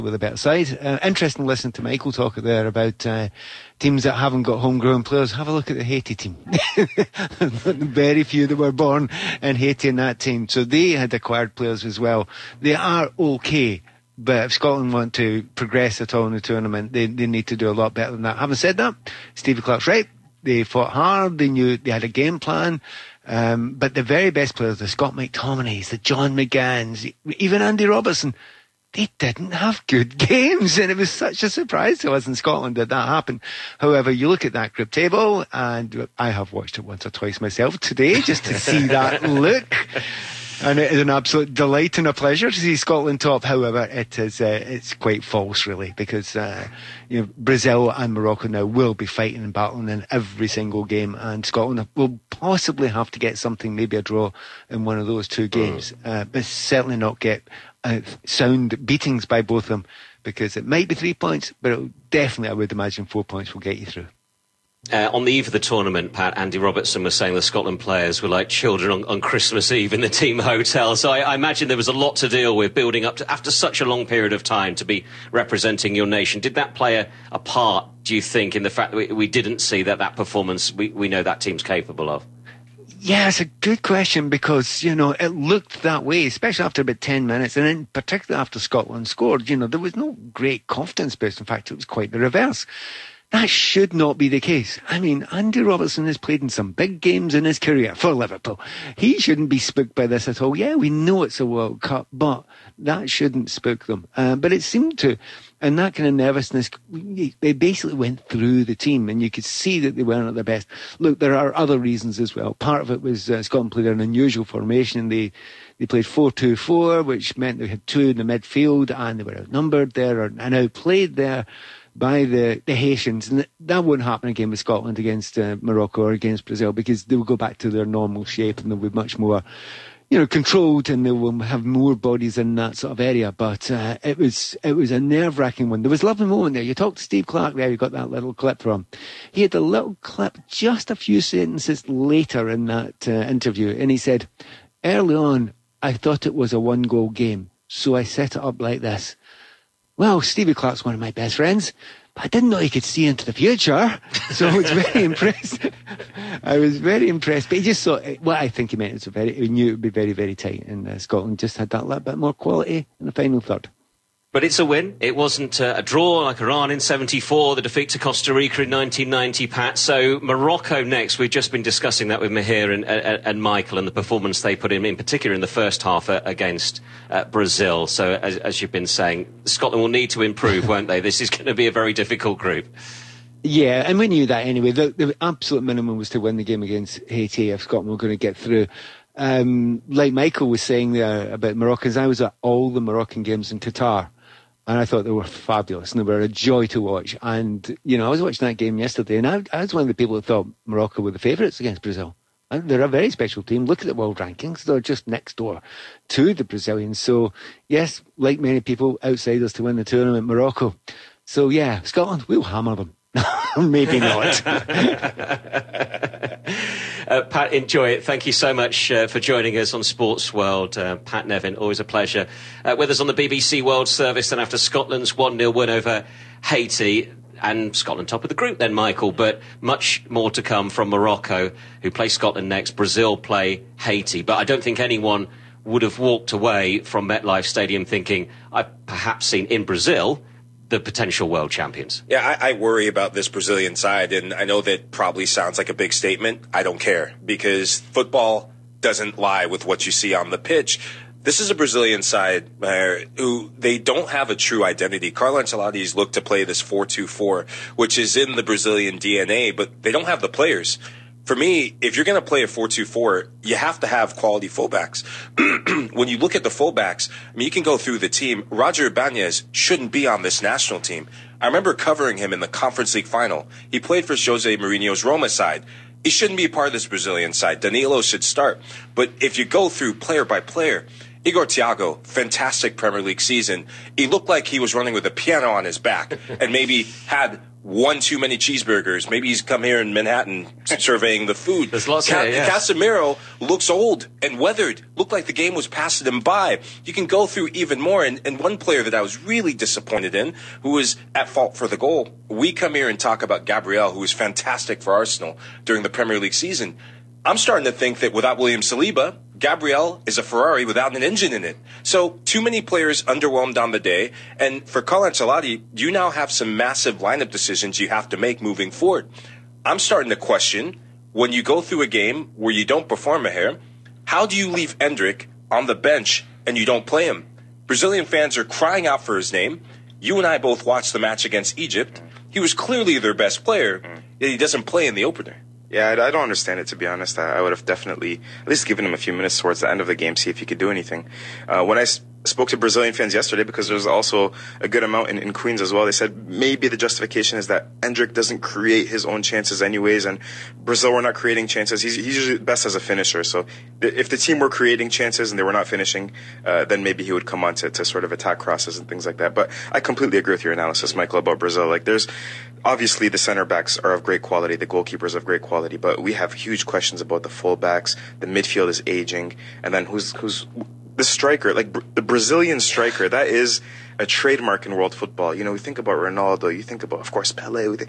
with a better side. Interesting listening to Michael talk there about teams that haven't got homegrown players. Have a look at the Haiti team. Very few that were born in Haiti in that team. So they had acquired players as well. They are okay. But if Scotland want to progress at all in the tournament, they need to do a lot better than that. Having said that, Stevie Clark's right. They fought hard. They knew they had a game plan. But the very best players, the Scott McTominays, the John McGanns, even Andy Robertson, they didn't have good games, and it was such a surprise to us in Scotland that happened. However, you look at that group table, and I have watched it once or twice myself today just to see that look. And it is an absolute delight and a pleasure to see Scotland top. However, it's quite false, really, because Brazil and Morocco now will be fighting and battling in every single game, and Scotland will possibly have to get something, maybe a draw in one of those two games, but certainly not get sound beatings by both of them, because it might be 3 points, but definitely, I would imagine, 4 points will get you through. On the eve of the tournament, Pat, Andy Robertson was saying the Scotland players were like children on Christmas Eve in the team hotel. So I imagine there was a lot to deal with building up to, after such a long period of time, to be representing your nation. Did that play a part, do you think, in the fact that we didn't see that performance we know that team's capable of? Yeah, it's a good question, because, it looked that way, especially after about 10 minutes, and in particular after Scotland scored. There was no great confidence boost. In fact, it was quite the reverse. That should not be the case. I mean, Andy Robertson has played in some big games in his career for Liverpool. He shouldn't be spooked by this at all. Yeah, we know it's a World Cup, but that shouldn't spook them. But it seemed to. And that kind of nervousness, they basically went through the team, and you could see that they weren't at their best. Look, there are other reasons as well. Part of it was Scotland played an unusual formation. They played 4-2-4, which meant they had two in the midfield, and they were outnumbered there and outplayed there by the Haitians. And that won't happen again with Scotland against Morocco or against Brazil, because they will go back to their normal shape and they'll be much more controlled, and they will have more bodies in that sort of area. But it was a nerve-wracking one. There was a lovely moment there. You talked to Steve Clark there, you got that little clip from. He had a little clip just a few sentences later in that interview, and he said, early on, I thought it was a one-goal game, so I set it up like this. Well, Stevie Clark's one of my best friends, but I didn't know he could see into the future, so I was very impressed. I was very impressed, but he just thought, what I think he meant is he knew it would be very, very tight, and Scotland just had that little bit more quality in the final third. But it's a win. It wasn't a draw like Iran in 74, the defeat to Costa Rica in 1990, Pat. So Morocco next. We've just been discussing that with Mahir and Michael, and the performance they put in particular in the first half against Brazil. So as you've been saying, Scotland will need to improve, won't they? This is going to be a very difficult group. Yeah, and we knew that anyway. The absolute minimum was to win the game against Haiti if Scotland were going to get through. Like Michael was saying there about Moroccans, I was at all the Moroccan games in Qatar, and I thought they were fabulous, and they were a joy to watch. And, I was watching that game yesterday, and I was one of the people who thought Morocco were the favourites against Brazil. And they're a very special team. Look at the world rankings. They're just next door to the Brazilians. So, yes, like many people, outsiders to win the tournament, Morocco. So, yeah, Scotland, we'll hammer them. Maybe not. Pat, enjoy it. Thank you so much for joining us on Sports World. Pat Nevin, always a pleasure. With us on the BBC World Service, and after Scotland's 1-0 win over Haiti, and Scotland top of the group then, Michael, but much more to come from Morocco, who play Scotland next. Brazil play Haiti. But I don't think anyone would have walked away from MetLife Stadium thinking, I've perhaps seen in Brazil the potential world champions. Yeah, I worry about this Brazilian side, and I know that probably sounds like a big statement. I don't care, because football doesn't lie with what you see on the pitch. This is a Brazilian side who they don't have a true identity. Carlo Ancelotti's looked to play this 4-2-4, which is in the Brazilian DNA, but they don't have the players. For me, if you're going to play a 4-2-4, you have to have quality fullbacks. When you look at the fullbacks, you can go through the team. Roger Ibanez shouldn't be on this national team. I remember covering him in the Conference League final. He played for Jose Mourinho's Roma side. He shouldn't be a part of this Brazilian side. Danilo should start. But if you go through player by player, Igor Thiago, fantastic Premier League season. He looked like he was running with a piano on his back and maybe had one too many cheeseburgers. Maybe he's come here in Manhattan surveying the food. There's lots here, yes. Casemiro looks old and weathered. Looked like the game was passing him by. You can go through even more. And one player that I was really disappointed in, who was at fault for the goal, we come here and talk about Gabriel, who was fantastic for Arsenal during the Premier League season. I'm starting to think that without William Saliba, Gabriel is a Ferrari without an engine in it. So too many players underwhelmed on the day. And for Carlo Ancelotti, you now have some massive lineup decisions you have to make moving forward. I'm starting to question, when you go through a game where you don't perform here, how do you leave Endrick on the bench and you don't play him? Brazilian fans are crying out for his name. You and I both watched the match against Egypt. He was clearly their best player, yet he doesn't play in the opener. Yeah, I don't understand it, to be honest. I would have definitely at least given him a few minutes towards the end of the game, see if he could do anything. When I spoke to Brazilian fans yesterday, because there's also a good amount in Queens as well, they said maybe the justification is that Endrick doesn't create his own chances anyways, and Brazil were not creating chances. He's usually best as a finisher, so if the team were creating chances and they were not finishing, then maybe he would come on to sort of attack crosses and things like that. But I completely agree with your analysis, Michael, about Brazil. Like, there's obviously the center backs are of great quality, the goalkeepers of great quality, but we have huge questions about the full backs. The midfield is aging, and then who's the striker, like the Brazilian striker, that is a trademark in world football. You know, we think about Ronaldo, you think about, of course, Pelé.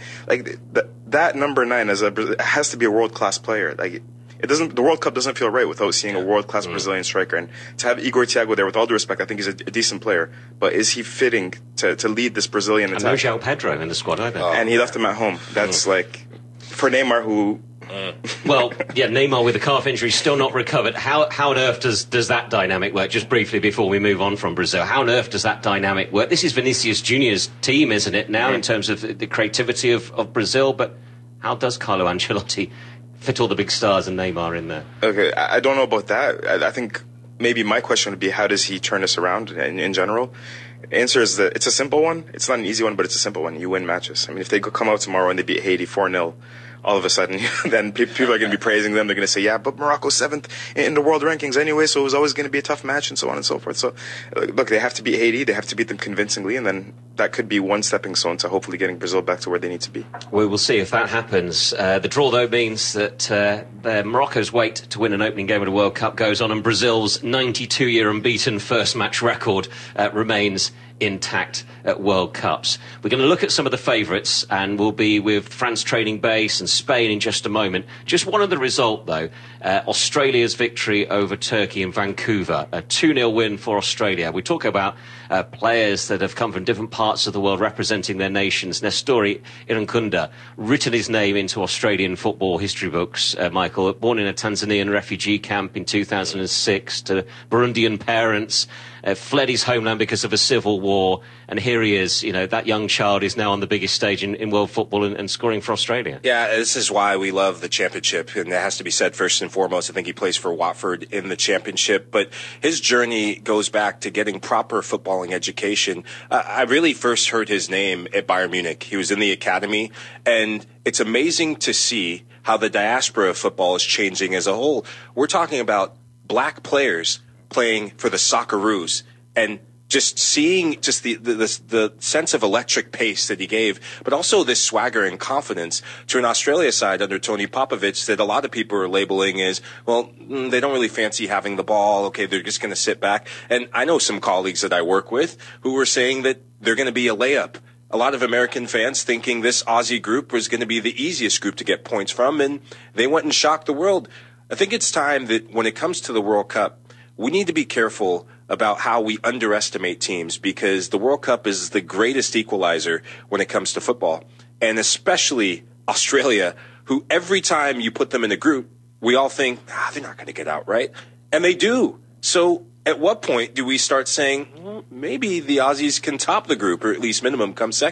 That number 9 has to be a world-class player. Like, the World Cup doesn't feel right without seeing a world-class Brazilian striker. And to have Igor Thiago there, with all due respect, I think he's a decent player. But is he fitting to lead this Brazilian attack? And no João Pedro in the squad either. And he left him at home. That's like, for Neymar, who... Well, yeah, Neymar with a calf injury, still not recovered. How on earth does that dynamic work? Just briefly before we move on from Brazil, how on earth does that dynamic work? This is Vinicius Junior's team, isn't it, now, in terms of the creativity of Brazil? But how does Carlo Ancelotti fit all the big stars and Neymar in there? Okay, I don't know about that. I think maybe my question would be, how does he turn this around in general? The answer is that it's a simple one. It's not an easy one, but it's a simple one. You win matches. I mean, if they come out tomorrow and they beat Haiti 4-0, all of a sudden, then people are going to be praising them. They're going to say, yeah, but Morocco's 7th in the world rankings anyway, so it was always going to be a tough match, and so on and so forth. So, look, they have to beat Haiti. They have to beat them convincingly, and then that could be one stepping stone to hopefully getting Brazil back to where they need to be. We will see if that happens. The draw, though, means that Morocco's wait to win an opening game of the World Cup goes on, and Brazil's 92-year unbeaten first match record remains intact at World Cups. We're going to look at some of the favourites, and we'll be with France training base and Spain in just a moment. Just one of the result, though, Australia's victory over Turkey in Vancouver, a 2-0 win for Australia. We talk about players that have come from different parts of the world representing their nations. Nestori Irankunda, written his name into Australian football history books, Michael, born in a Tanzanian refugee camp in 2006 to Burundian parents, fled his homeland because of a civil war, and here he is. You know, that young child is now on the biggest stage in world football and scoring for Australia. Yeah, this is why we love the championship, and it has to be said first and foremost. I think he plays for Watford in the championship, but his journey goes back to getting proper footballing education. I really first heard his name at Bayern Munich. He was in the academy, and it's amazing to see how the diaspora of football is changing as a whole. We're talking about black players playing for the Socceroos, and just seeing just the sense of electric pace that he gave, but also this swagger and confidence to an Australia side under Tony Popovich that a lot of people are labeling as, well, they don't really fancy having the ball. Okay, they're just going to sit back. And I know some colleagues that I work with who were saying that they're going to be a layup. A lot of American fans thinking this Aussie group was going to be the easiest group to get points from, and they went and shocked the world. I think it's time that when it comes to the World Cup, we need to be careful about how we underestimate teams, because the World Cup is the greatest equalizer when it comes to football, and especially Australia, who every time you put them in a group, we all think, they're not going to get out, right? And they do. So at what point do we start saying, well, maybe the Aussies can top the group, or at least minimum come second?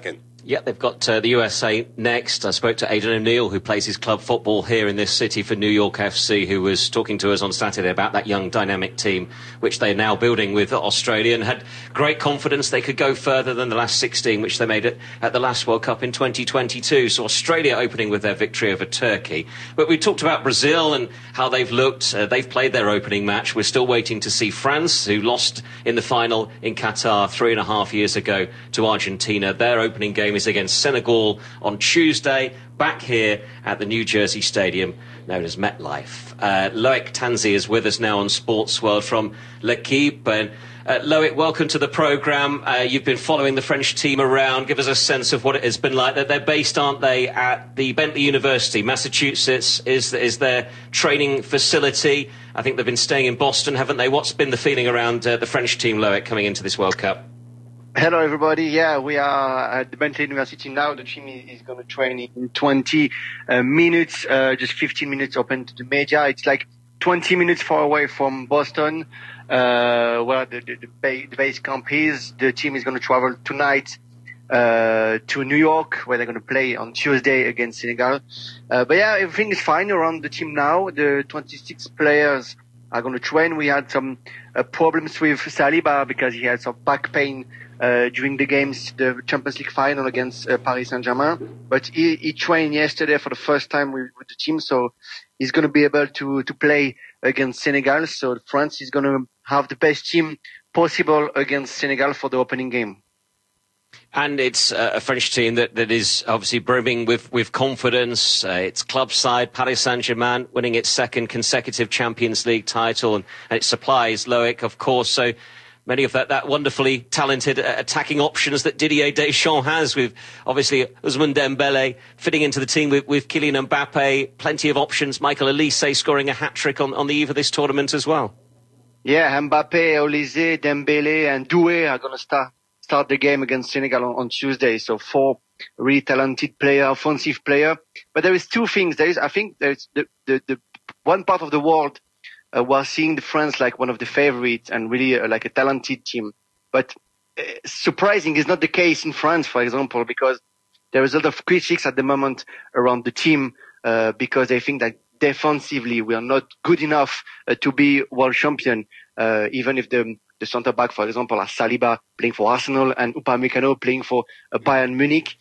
Yeah, they've got the USA next. I spoke to Aidan O'Neill, who plays his club football here in this city for New York FC, who was talking to us on Saturday about that young dynamic team, which they're now building with Australia, and had great confidence they could go further than the last 16, which they made at the last World Cup in 2022. So Australia opening with their victory over Turkey. But we talked about Brazil and how they've looked. They've played their opening match. We're still waiting to see France, who lost in the final in Qatar 3.5 years ago to Argentina. Their opening game is against Senegal on Tuesday, back here at the New Jersey Stadium known as MetLife. Loic Tanzi is with us now on Sports World from L'Equipe. And Loic, welcome to the programme. You've been following the French team around. Give us a sense of what it has been like. They're based, aren't they, at the Bentley University, Massachusetts is their training facility. I think they've been staying in Boston, haven't they? What's been the feeling around the French team, Loic, coming into this World Cup? Hello, everybody. Yeah, we are at the Bentley University now. The team is going to train in 20 minutes, just 15 minutes open to the media. It's like 20 minutes far away from Boston, where the base camp is. The team is going to travel tonight to New York, where they're going to play on Tuesday against Senegal. But yeah, everything is fine around the team now. The 26 players are going to train. We had some problems with Saliba because he had some back pain during the games, the Champions League final against Paris Saint-Germain. But he trained yesterday for the first time with the team, so he's going to be able to play against Senegal. So France is going to have the best team possible against Senegal for the opening game. And it's a French team that is obviously brimming with confidence. Its club side, Paris Saint-Germain, winning its second consecutive Champions League title, and it supplies Loic, of course. So many of that wonderfully talented attacking options that Didier Deschamps has, with obviously Ousmane Dembele fitting into the team with Kylian Mbappe. Plenty of options. Michael Olise scoring a hat-trick on the eve of this tournament as well. Yeah, Mbappe, Olise, Dembele and Doué are going to start the game against Senegal on Tuesday. So 4 really talented offensive player. But there is 2 things. I think there's the one part of the world we're seeing the France like one of the favorites and really like a talented team. But surprising is not the case in France, for example, because there is a lot of critics at the moment around the team because they think that defensively we are not good enough to be world champion, even if the centre back, for example, are Saliba playing for Arsenal and Upamecano playing for Bayern Munich.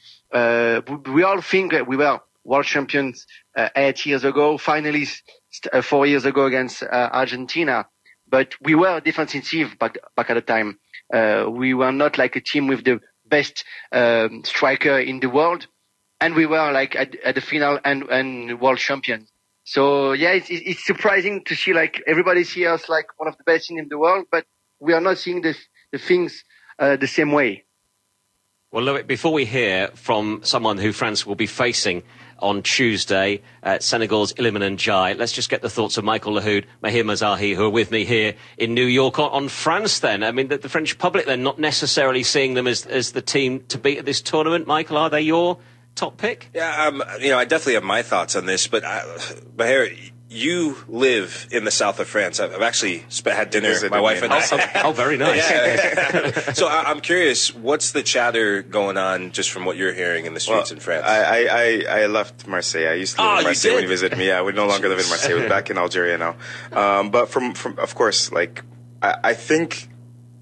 We all think that we were world champions 8 years ago, finally 4 years ago against Argentina. But we were defensive back at the time. We were not like a team with the best striker in the world, and we were like at the final and world champions. So yeah, it's surprising to see like everybody sees us like one of the best teams in the world, but we are not seeing the things the same way. Well, Loic, before we hear from someone who France will be facing on Tuesday, Senegal's Iliman Ndiaye, let's just get the thoughts of Michael Lahoud, Mahir Mazahi, who are with me here in New York. On France then, I mean, the French public then not necessarily seeing them as the team to beat at this tournament. Michael, are they your top pick? Yeah, I definitely have my thoughts on this, but Mahir, you live in the south of France. I've actually had dinner, my wife and I. Oh, very nice. Yeah. So I'm curious, what's the chatter going on just from what you're hearing in the streets in France? I left Marseille. I used to live in Marseille when you visited me. Yeah, we no longer live in Marseille. We're back in Algeria now. But from of course, like, I think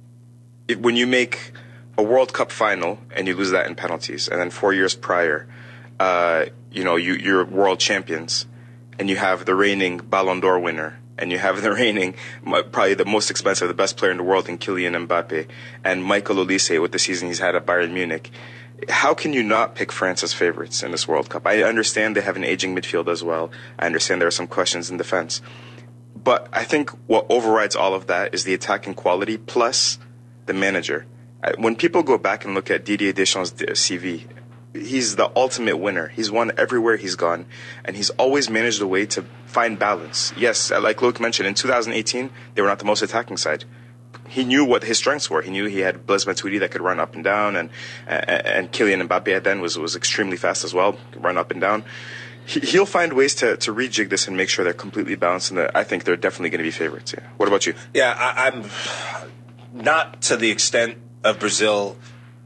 when you make a World Cup final and you lose that in penalties, and then 4 years prior, you're world champions, and you have the reigning Ballon d'Or winner, and you have the reigning, probably the most expensive, the best player in the world in Kylian Mbappe, and Michael Olise with the season he's had at Bayern Munich. How can you not pick France as favorites in this World Cup? I understand they have an aging midfield as well. I understand there are some questions in defense. But I think what overrides all of that is the attacking quality plus the manager. When people go back and look at Didier Deschamps' CV, he's the ultimate winner. He's won everywhere he's gone, and he's always managed a way to find balance. Yes, like Luke mentioned, in 2018, they were not the most attacking side. He knew what his strengths were. He knew he had Blaise Matuidi that could run up and down, and Kylian Mbappe then was extremely fast as well, could run up and down. He'll find ways to rejig this and make sure they're completely balanced, and I think they're definitely going to be favorites. Yeah. What about you? Yeah, I'm not to the extent of Brazil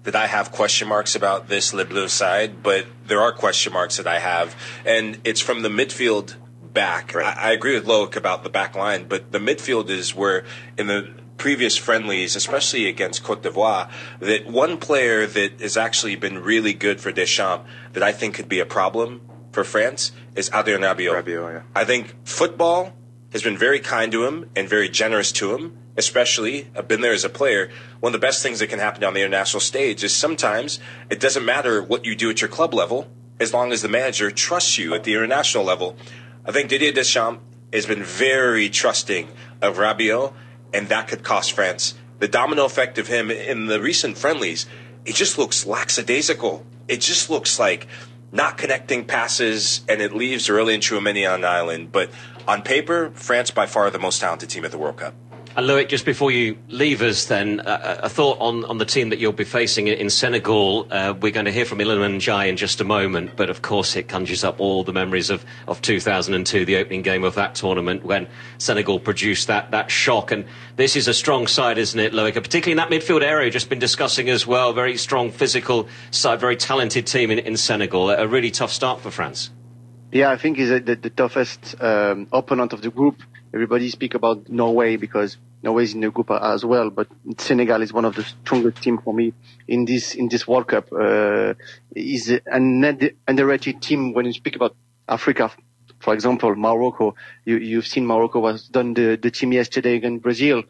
that I have question marks about this Le Bleu side, but there are question marks that I have, and it's from the midfield back. Right. I agree with Loic about the back line, but the midfield is where in the previous friendlies, especially against Cote d'Ivoire, that one player that has actually been really good for Deschamps that I think could be a problem for France is Adrien Rabiot. Yeah. I think football has been very kind to him and very generous to him, especially, I've been there as a player. One of the best things that can happen on the international stage is sometimes it doesn't matter what you do at your club level as long as the manager trusts you at the international level. I think Didier Deschamps has been very trusting of Rabiot, and that could cost France. The domino effect of him in the recent friendlies, it just looks lackadaisical. It just looks like not connecting passes, and it leaves Aurélien Tchouameni on an island. But on paper, France by far the most talented team at the World Cup. And Loic, just before you leave us then, a thought on the team that you'll be facing in Senegal. We're going to hear from Iliman Ndiaye in just a moment, but of course it conjures up all the memories of 2002, the opening game of that tournament when Senegal produced that shock. And this is a strong side, isn't it, Loic? Particularly in that midfield area you've just been discussing as well. Very strong physical side, very talented team in Senegal. A really tough start for France. Yeah, I think he's the toughest opponent of the group. Everybody speak about Norway because Norway is in the group as well, but Senegal is one of the strongest teams for me in this World Cup. Is an underrated team when you speak about Africa. For example, Morocco. You've seen Morocco has done the team yesterday against Brazil.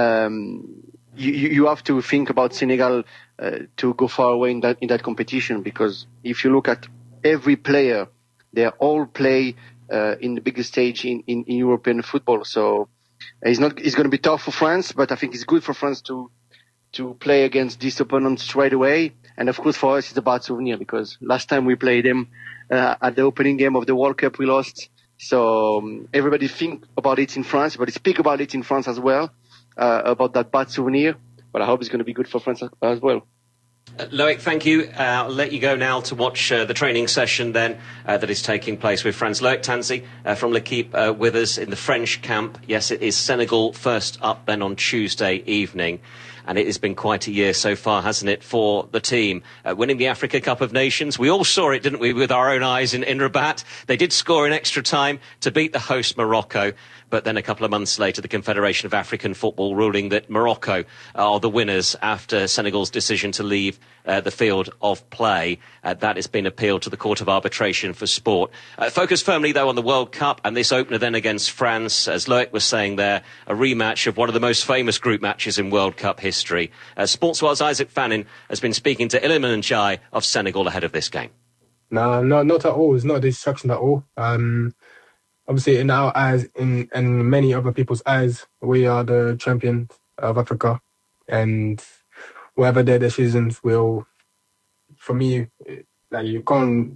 You have to think about Senegal to go far away in that competition, because if you look at every player, they all play in the biggest stage in European football. So it's going to be tough for France, but I think it's good for France to play against this opponent straight away. And of course for us it's a bad souvenir, because last time we played them at the opening game of the World Cup we lost. So everybody think about it in France, but speak about it in France as well, about that bad souvenir. But I hope it's going to be good for France as well. Loic, thank you. I'll let you go now to watch the training session then that is taking place with France. Loic Tanzi from L'Equipe with us in the French camp. Yes, it is Senegal first up then on Tuesday evening. And it has been quite a year so far, hasn't it, for the team? Winning the Africa Cup of Nations. We all saw it, didn't we, with our own eyes in Rabat. They did score in extra time to beat the host Morocco. But then a couple of months later, the Confederation of African Football ruling that Morocco are the winners after Senegal's decision to leave the field of play. That has been appealed to the Court of Arbitration for Sport. Focus firmly, though, on the World Cup and this opener then against France. As Loic was saying there, a rematch of one of the most famous group matches in World Cup history. Sportsworld's Isaac Fannin has been speaking to Iliman Ndiaye of Senegal ahead of this game. No, not at all. It's not a distraction at all. Obviously, in our eyes, and many other people's eyes, we are the champions of Africa, and whatever their decisions will, for me, like you can't.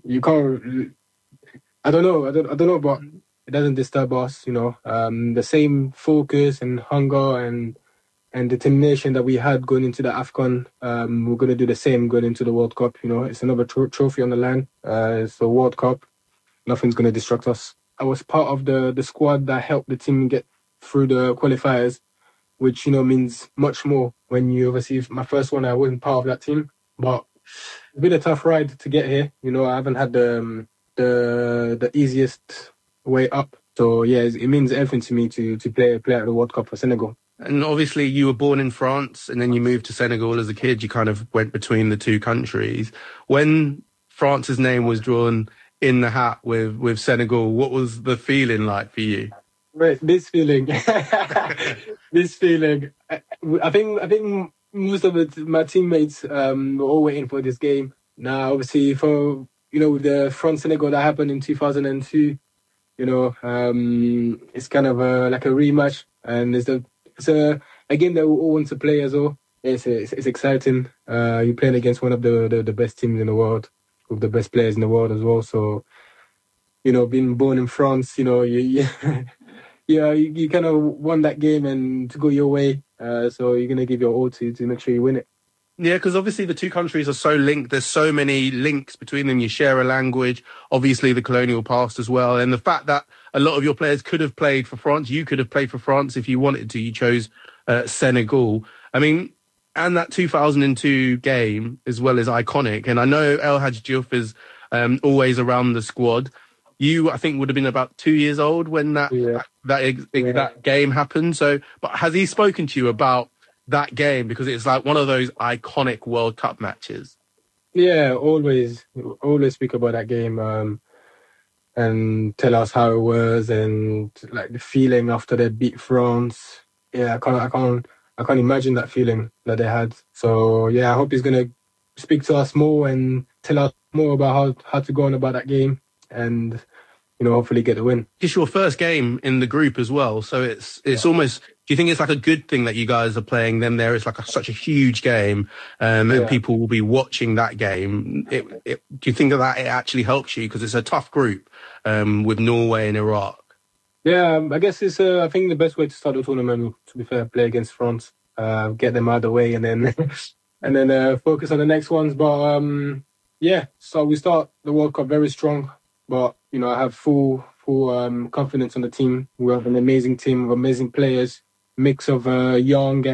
I don't know, but it doesn't disturb us. You know, the same focus and hunger and determination that we had going into the AFCON, we're going to do the same going into the World Cup. You know, it's another trophy on the line. It's a World Cup. Nothing's going to distract us. I was part of the squad that helped the team get through the qualifiers, which, you know, means much more when you obviously, my first one, I wasn't part of that team, but it's been a tough ride to get here. You know, I haven't had the easiest way up. So yeah, it means everything to me to play at the World Cup for Senegal. And obviously you were born in France and then you moved to Senegal as a kid. You kind of went between the two countries. When France's name was drawn in the hat with Senegal, what was the feeling like for you? Right, this feeling, I think most of my teammates were all waiting for this game. Now, obviously, for, you know, with the France-Senegal that happened in 2002, you know, it's kind of like a rematch, and it's a game that we all want to play as well. It's exciting. You're playing against one of the best teams in the world, with the best players in the world as well. So, you know, being born in France, you know, you kind of won that game and to go your way. So you're going to give your all to make sure you win it. Yeah, because obviously the two countries are so linked. There's so many links between them. You share a language, obviously the colonial past as well. And the fact that a lot of your players could have played for France, you could have played for France if you wanted to. You chose Senegal. I mean, and that 2002 game as well is iconic. And I know El Hadji Diouf is always around the squad. You, I think, would have been about 2 years old when that game happened. So, but has he spoken to you about that game? Because it's like one of those iconic World Cup matches. Yeah, always speak about that game and tell us how it was and like the feeling after they beat France. Yeah, I can't imagine that feeling that they had. So yeah, I hope he's gonna speak to us more and tell us more about how to go on about that game and, you know, hopefully get the win. It's your first game in the group as well, so it's almost. Do you think it's like a good thing that you guys are playing them there? It's like such a huge game, and people will be watching that game. Do you think that it actually helps you because it's a tough group with Norway and Iraq? Yeah, I guess it's. I think the best way to start the tournament, to be fair, play against France, get them out of the way, and then focus on the next ones. But so we start the World Cup very strong. But you know, I have full confidence on the team. We have an amazing team of amazing players, mix of young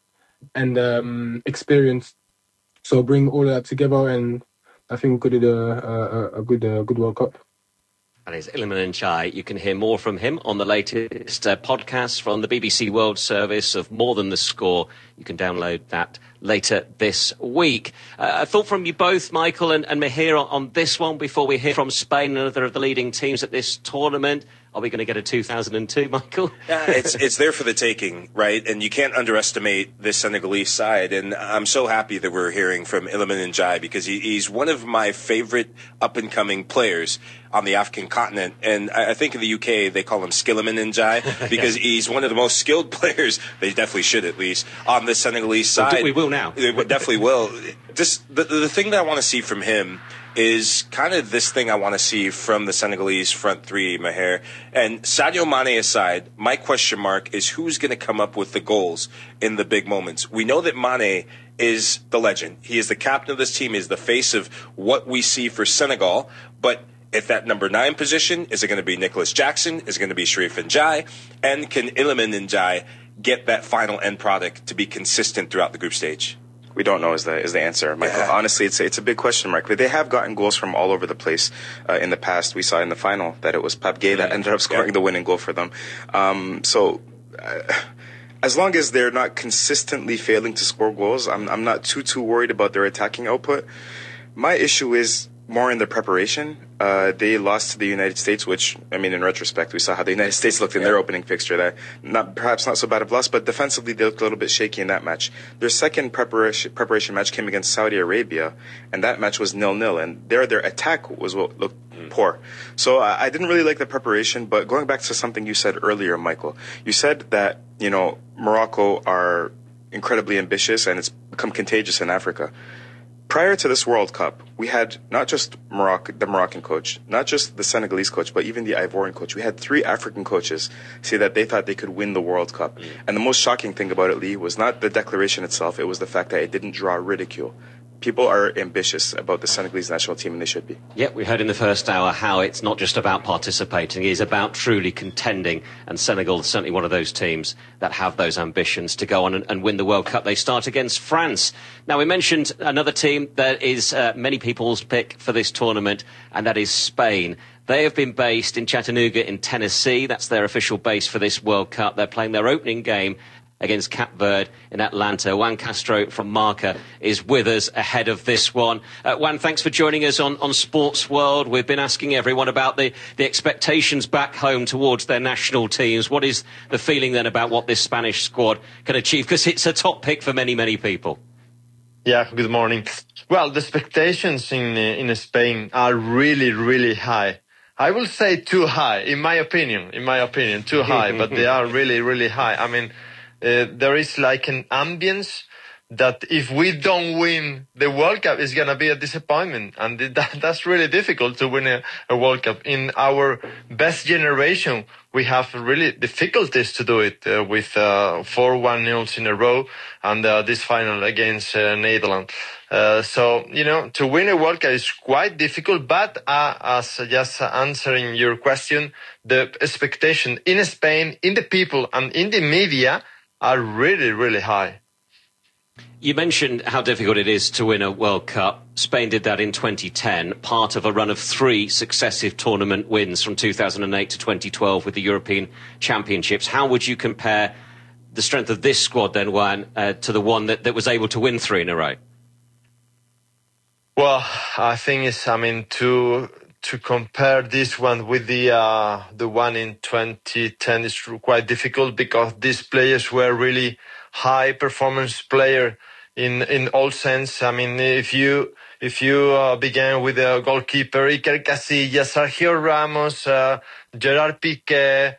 and experienced. So bring all of that together, and I think we could do a good World Cup. That is Iliman Ndiaye. You can hear more from him on the latest podcast from the BBC World Service of More Than the Score. You can download that later this week. A thought from you both, Michael and Mahir, on this one before we hear from Spain, another of the leading teams at this tournament. Are we going to get a 2002, Michael? It's there for the taking, right? And you can't underestimate this Senegalese side. And I'm so happy that we're hearing from Iliman Ndiaye because he's one of my favorite up-and-coming players on the African continent. And I think in the UK they call him Skilliman Ndiaye because he's one of the most skilled players, they definitely should at least, on the Senegalese side. We will now. They definitely will. Just the thing that I want to see from him is kind of this thing I want to see from the Senegalese front three, Maher. And Sadio Mane aside, my question mark is who's going to come up with the goals in the big moments. We know that Mane is the legend. He is the captain of this team. He is the face of what we see for Senegal. But at that number 9 position, is it going to be Nicholas Jackson? Is it going to be Sherif Ndiaye? And can Iliman Ndiaye get that final end product to be consistent throughout the group stage? We don't know is the answer, Michael. Yeah. Honestly, it's a big question mark. But they have gotten goals from all over the place in the past. We saw in the final that it was Pape Gueye that ended up scoring the winning goal for them. As long as they're not consistently failing to score goals, I'm not too worried about their attacking output. My issue is more in the preparation. They lost to the United States, which, I mean, in retrospect, we saw how the United States looked in their opening fixture. That perhaps not so bad of loss, but defensively they looked a little bit shaky in that match. Their second preparation match came against Saudi Arabia, and that match was 0-0, and their attack was what looked poor. So I didn't really like the preparation, but going back to something you said earlier, Michael, you said that, you know, Morocco are incredibly ambitious and it's become contagious in Africa. Prior to this World Cup, we had not just the Moroccan coach, not just the Senegalese coach, but even the Ivorian coach. We had 3 African coaches say that they thought they could win the World Cup. And the most shocking thing about it, Lee, was not the declaration itself. It was the fact that it didn't draw ridicule. People are ambitious about the Senegalese national team, and they should be. Yeah, we heard in the first hour how it's not just about participating, it's about truly contending, and Senegal is certainly one of those teams that have those ambitions to go on and win the World Cup. They start against France. Now, we mentioned another team that is many people's pick for this tournament, and that is Spain. They have been based in Chattanooga in Tennessee. That's their official base for this World Cup. They're playing their opening game against Cape Verde in Atlanta. Juan Castro from Marca is with us ahead of this one. Juan, thanks for joining us on Sports World. We've been asking everyone about the expectations back home towards their national teams. What is the feeling then about what this Spanish squad can achieve? Because it's a top pick for many, many people. Yeah, good morning. Well, the expectations in Spain are really, really high. I will say too high, in my opinion, too high, but they are really, really high. I mean, there is like an ambience that if we don't win the World Cup, it's going to be a disappointment. And that's really difficult to win a World Cup. In our best generation, we have really difficulties to do it with 4 1-0s in a row and this final against Netherlands. So, you know, to win a World Cup is quite difficult, but as just answering your question, the expectation in Spain, in the people and in the media are really, really high. You mentioned how difficult it is to win a World Cup. Spain did that in 2010, part of a run of 3 successive tournament wins from 2008 to 2012 with the European Championships. How would you compare the strength of this squad then, Juan, to the one that was able to win 3 in a row? Well, I think to compare this one with the one in 2010 is quite difficult, because these players were really high performance player in all sense. I mean, if you began with a goalkeeper, Iker Casillas, Sergio Ramos, Gerard Piqué,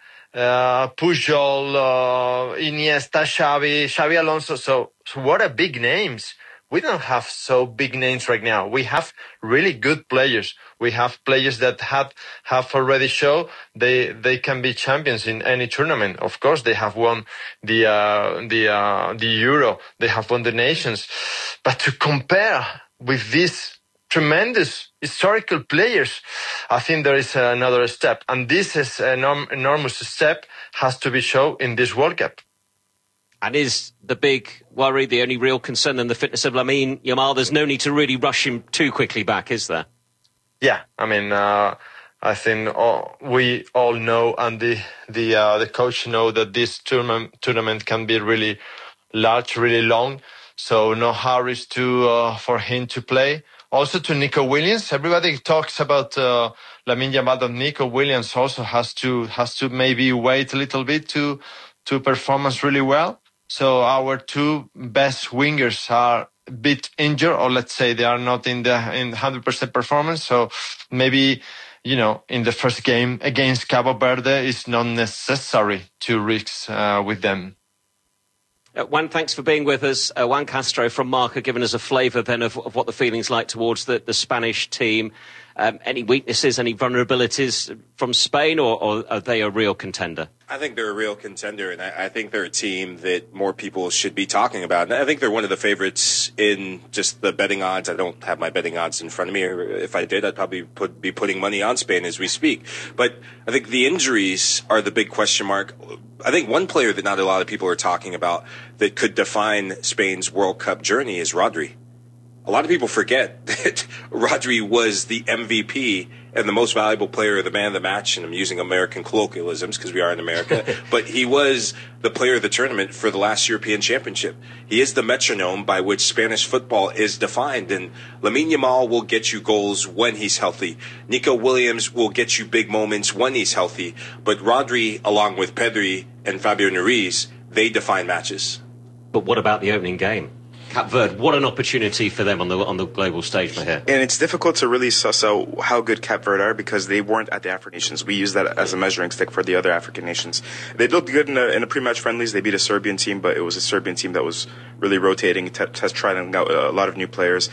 Pujol, Iniesta, Xavi Alonso. So what a big names. We don't have so big names right now. We have really good players. We have players that have already shown they can be champions in any tournament. Of course, they have won the Euro. They have won the Nations. But to compare with these tremendous historical players, I think there is another step. And this is an enormous step has to be shown in this World Cup. And is the big worry, the only real concern, in the fitness of Lamine Yamal? There's no need to really rush him too quickly back, is there? Yeah, I mean, I think we all know, and the coach know, that this tournament can be really large, really long. So no hurries for him to play. Also to Nico Williams, everybody talks about Lamine Yamal, and Nico Williams also has to maybe wait a little bit to perform really well. So our 2 best wingers are a bit injured, or let's say they are not in 100% performance. So maybe, in the first game against Cabo Verde, it's not necessary to risk with them. Juan, thanks for being with us. Juan Castro from Marca giving us a flavour then of what the feeling's like towards the Spanish team. Any weaknesses, any vulnerabilities from Spain, or are they a real contender? I think they're a real contender, and I think they're a team that more people should be talking about. And I think they're one of the favorites in just the betting odds. I don't have my betting odds in front of me. If I did, I'd probably be putting money on Spain as we speak. But I think the injuries are the big question mark. I think one player that not a lot of people are talking about that could define Spain's World Cup journey is Rodri. A lot of people forget that Rodri was the MVP and the most valuable player of the man of the match, and I'm using American colloquialisms because we are in America, but he was the player of the tournament for the last European Championship. He is the metronome by which Spanish football is defined, and Lamine Yamal will get you goals when he's healthy. Nico Williams will get you big moments when he's healthy, but Rodri, along with Pedri and Fabio Ruiz, they define matches. But what about the opening game? Cape Verde, what an opportunity for them on the global stage, Mahir. And it's difficult to really suss out how good Cape Verde are, because they weren't at the African nations. We use that as a measuring stick for the other African nations. They looked good in the pre-match friendlies. They beat a Serbian team, but it was a Serbian team that was really rotating, has tried out a lot of new players.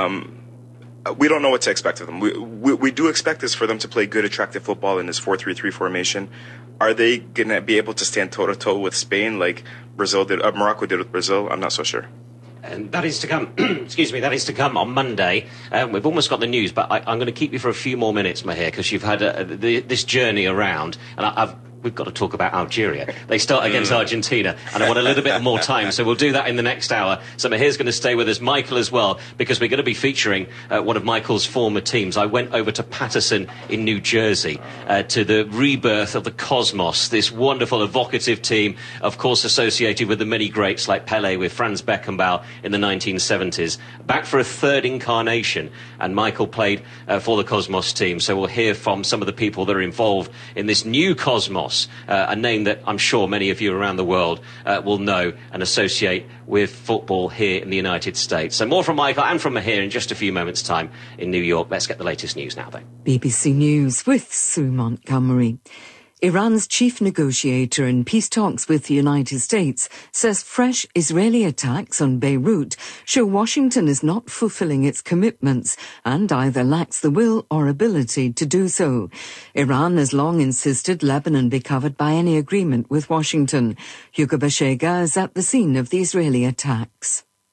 We don't know what to expect of them. We do expect this for them to play good, attractive football in this 4-3-3 formation. Are they going to be able to stand toe-to-toe with Spain like Morocco did with Brazil? I'm not so sure. And that is to come. Excuse me. That is to come on Monday. We've almost got the news, but I'm going to keep you for a few more minutes, Mahir, because you've had this journey around, and we've got to talk about Algeria. They start against Argentina, and I want a little bit more time, so we'll do that in the next hour. So Mahir's going to stay with us, Michael as well, because we're going to be featuring one of Michael's former teams. I went over to Paterson in New Jersey to the rebirth of the Cosmos, this wonderful, evocative team, of course associated with the many greats like Pele, with Franz Beckenbauer in the 1970s. Back for a 3rd incarnation, and Michael played for the Cosmos team, so we'll hear from some of the people that are involved in this new Cosmos. A name that I'm sure many of you around the world will know and associate with football here in the United States. So more from Michael and from Mahir in just a few moments' time in New York. Let's get the latest news now, though. BBC News with Sue Montgomery. Iran's chief negotiator in peace talks with the United States says fresh Israeli attacks on Beirut show Washington is not fulfilling its commitments and either lacks the will or ability to do so. Iran has long insisted Lebanon be covered by any agreement with Washington. Hugo Bashega is at the scene of the Israeli attacks.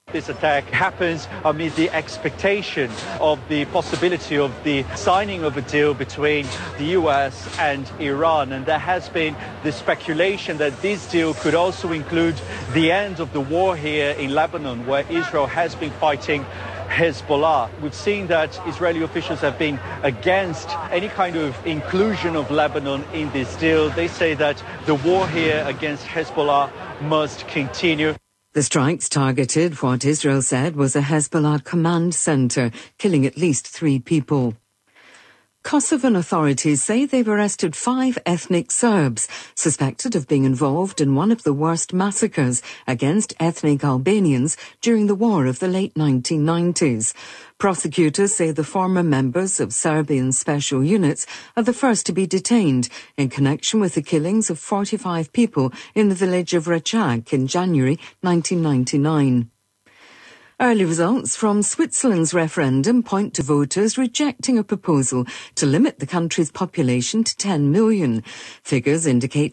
This attack happens amid the expectation of the possibility of the signing of a deal between the US and Iran. And there has been the speculation that this deal could also include the end of the war here in Lebanon, where Israel has been fighting Hezbollah. We've seen that Israeli officials have been against any kind of inclusion of Lebanon in this deal. They say that the war here against Hezbollah must continue. The strikes targeted what Israel said was a Hezbollah command center, killing at least 3 people. Kosovan authorities say they've arrested 5 ethnic Serbs suspected of being involved in one of the worst massacres against ethnic Albanians during the war of the late 1990s. Prosecutors say the former members of Serbian special units are the first to be detained in connection with the killings of 45 people in the village of Rachak in January 1999. Early results from Switzerland's referendum point to voters rejecting a proposal to limit the country's population to 10 million. Figures indicate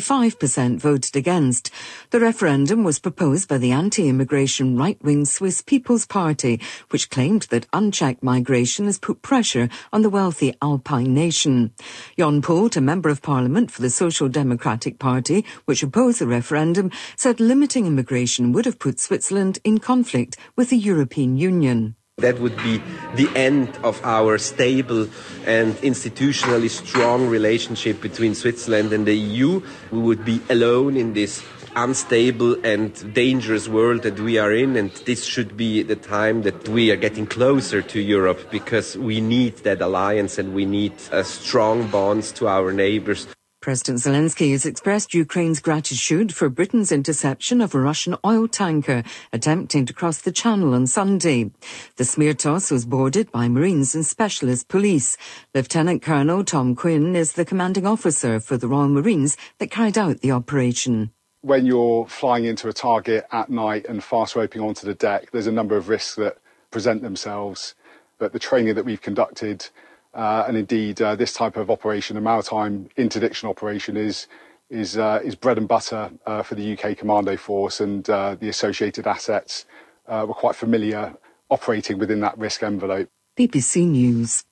55% voted against. The referendum was proposed by the anti-immigration right-wing Swiss People's Party, which claimed that unchecked migration has put pressure on the wealthy Alpine nation. Jon Poelt, a member of parliament for the Social Democratic Party, which opposed the referendum, said limiting immigration would have put Switzerland in conflict with the European Union. That would be the end of our stable and institutionally strong relationship between Switzerland and the EU. We would be alone in this unstable and dangerous world that we are in, and this should be the time that we are getting closer to Europe, because we need that alliance and we need strong bonds to our neighbours. President Zelensky has expressed Ukraine's gratitude for Britain's interception of a Russian oil tanker attempting to cross the Channel on Sunday. The Smirtos was boarded by Marines and specialist police. Lieutenant Colonel Tom Quinn is the commanding officer for the Royal Marines that carried out the operation. When you're flying into a target at night and fast roping onto the deck, there's a number of risks that present themselves. But the training that we've conducted and indeed, this type of operation, a maritime interdiction operation, is bread and butter for the UK Commando Force, and the associated assets were quite familiar operating within that risk envelope. BBC News.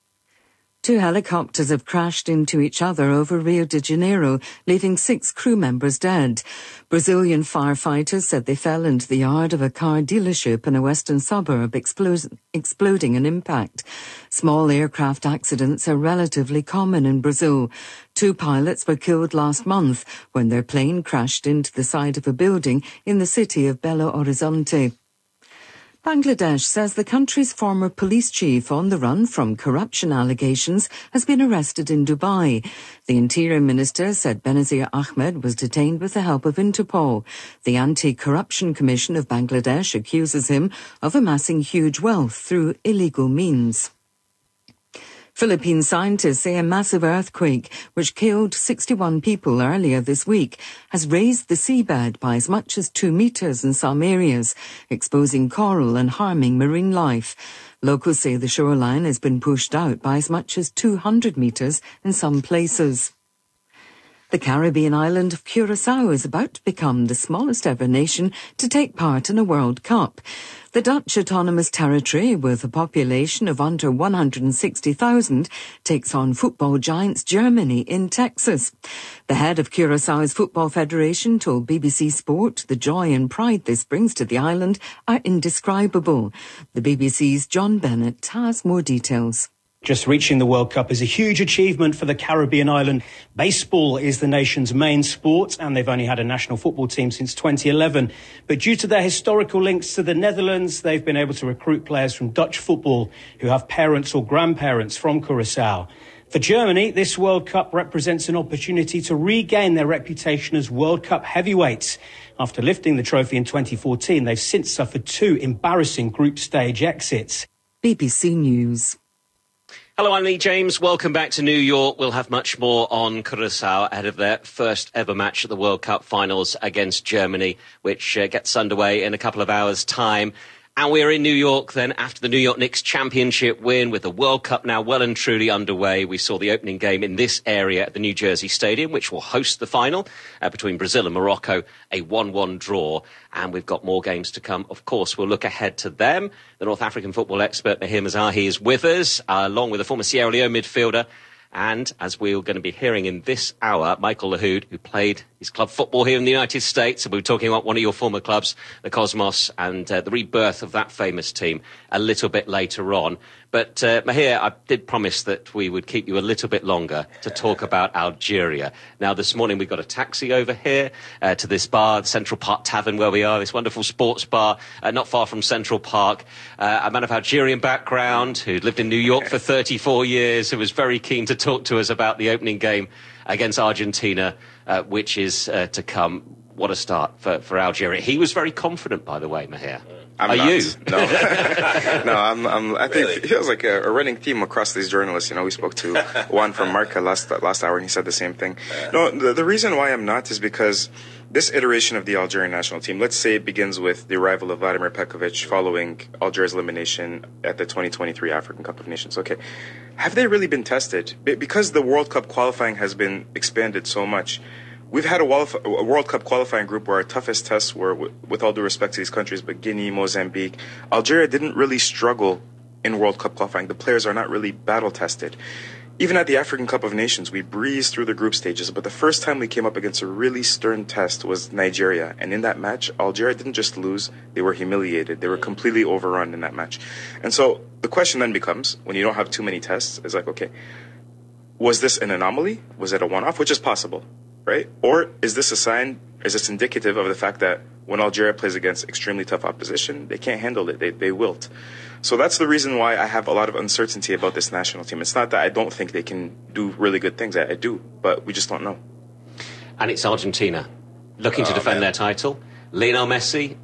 2 helicopters have crashed into each other over Rio de Janeiro, leaving 6 crew members dead. Brazilian firefighters said they fell into the yard of a car dealership in a western suburb, exploding an impact. Small aircraft accidents are relatively common in Brazil. 2 pilots were killed last month when their plane crashed into the side of a building in the city of Belo Horizonte. Bangladesh says the country's former police chief on the run from corruption allegations has been arrested in Dubai. The Interior Minister said Benazir Ahmed was detained with the help of Interpol. The Anti-Corruption Commission of Bangladesh accuses him of amassing huge wealth through illegal means. Philippine scientists say a massive earthquake, which killed 61 people earlier this week, has raised the seabed by as much as 2 meters in some areas, exposing coral and harming marine life. Locals say the shoreline has been pushed out by as much as 200 meters in some places. The Caribbean island of Curaçao is about to become the smallest ever nation to take part in a World Cup. The Dutch Autonomous Territory, with a population of under 160,000, takes on football giants Germany in Texas. The head of Curaçao's Football Federation told BBC Sport the joy and pride this brings to the island are indescribable. The BBC's John Bennett has more details. Just reaching the World Cup is a huge achievement for the Caribbean island. Baseball is the nation's main sport, and they've only had a national football team since 2011. But due to their historical links to the Netherlands, they've been able to recruit players from Dutch football who have parents or grandparents from Curaçao. For Germany, this World Cup represents an opportunity to regain their reputation as World Cup heavyweights. After lifting the trophy in 2014, they've since suffered 2 embarrassing group stage exits. BBC News. Hello, I'm Lee James. Welcome back to New York. We'll have much more on Curaçao ahead of their first ever match at the World Cup finals against Germany, which gets underway in a couple of hours' time. And we're in New York then after the New York Knicks championship win with the World Cup now well and truly underway. We saw the opening game in this area at the New Jersey Stadium, which will host the final between Brazil and Morocco, a 1-1 draw. And we've got more games to come. Of course, we'll look ahead to them. The North African football expert Mahir Mazahi is with us, along with the former Sierra Leone midfielder. And as we're going to be hearing in this hour, Michael Lahoud, who played his club football here in the United States. And we were talking about one of your former clubs, the Cosmos, and the rebirth of that famous team a little bit later on. But Mahir, I did promise that we would keep you a little bit longer to talk about Algeria. Now, this morning we got a taxi over here to this bar, the Central Park Tavern, where we are, this wonderful sports bar not far from Central Park. A man of Algerian background who lived in New York for 34 years, who was very keen to talk to us about the opening game against Argentina, which is to come. What a start for Algeria. He was very confident, by the way, Mahir. I'm not. You? No. No, I think really? It feels like a running theme across these journalists. We spoke to Juan from Marca last hour, and he said the same thing. No, the reason why I'm not is because this iteration of the Algerian national team, let's say it begins with the arrival of Vladimir Petkovic following Algeria's elimination at the 2023 African Cup of Nations. Okay, have they really been tested? Because the World Cup qualifying has been expanded so much. We've had a World Cup qualifying group where our toughest tests were, with all due respect to these countries, but Guinea, Mozambique. Algeria didn't really struggle in World Cup qualifying. The players are not really battle tested. Even at the African Cup of Nations, we breezed through the group stages, but the first time we came up against a really stern test was Nigeria. And in that match, Algeria didn't just lose, they were humiliated. They were completely overrun in that match. And so the question then becomes, when you don't have too many tests, is like, okay, was this an anomaly? Was it a one-off? Which is possible. Right? Or is this a sign, is this indicative of the fact that when Algeria plays against extremely tough opposition, they can't handle it, they wilt. So that's the reason why I have a lot of uncertainty about this national team. It's not that I don't think they can do really good things, I do, but we just don't know. And it's Argentina, looking to defend their title. Lionel Messi,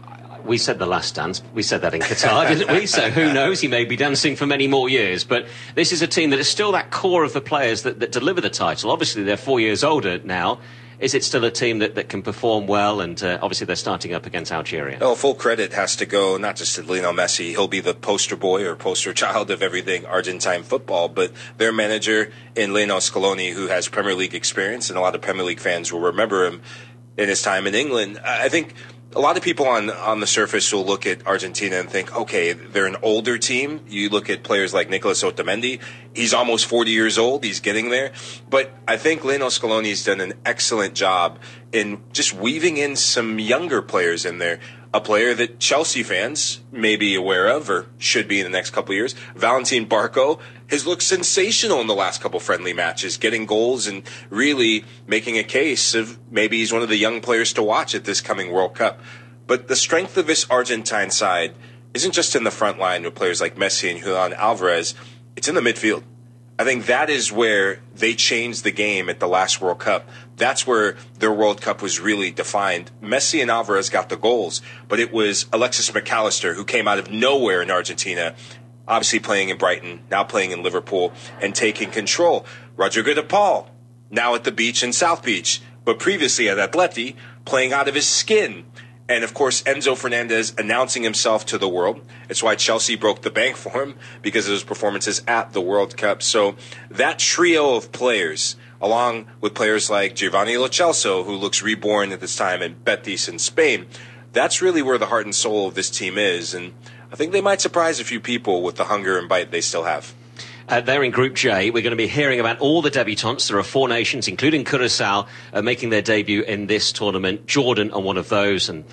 we said the last dance, we said that in Qatar, didn't we? So who knows, he may be dancing for many more years. But this is a team that is still that core of the players that deliver the title. Obviously, they're 4 years older now. Is it still a team that can perform well? And obviously, they're starting up against Algeria. No, full credit has to go not just to Lionel Messi. He'll be the poster boy or poster child of everything Argentine football, but their manager in Lionel Scaloni, who has Premier League experience, and a lot of Premier League fans will remember him in his time in England. I think a lot of people on the surface will look at Argentina and think, okay, they're an older team. You look at players like Nicolas Otamendi. He's almost 40 years old. He's getting there. But I think Lionel Scaloni's done an excellent job in just weaving in some younger players in there. A player that Chelsea fans may be aware of or should be in the next couple of years, Valentin Barco, has looked sensational in the last couple friendly matches, getting goals and really making a case of maybe he's one of the young players to watch at this coming World Cup. But the strength of this Argentine side isn't just in the front line with players like Messi and Julian Alvarez, it's in the midfield. I think that is where they changed the game at the last World Cup. That's where their World Cup was really defined. Messi and Alvarez got the goals, but it was Alexis McAllister who came out of nowhere in Argentina, obviously playing in Brighton, now playing in Liverpool, and taking control. Rodrigo de Paul, now at the beach in South Beach, but previously at Atleti, playing out of his skin. And, of course, Enzo Fernandez announcing himself to the world. It's why Chelsea broke the bank for him, because of his performances at the World Cup. So that trio of players, along with players like Giovanni Lo Celso, who looks reborn at this time in Betis in Spain, that's really where the heart and soul of this team is. And I think they might surprise a few people with the hunger and bite they still have. They're in Group J. We're going to be hearing about all the debutants. There are 4 nations, including Curaçao, making their debut in this tournament. Jordan are one of those, and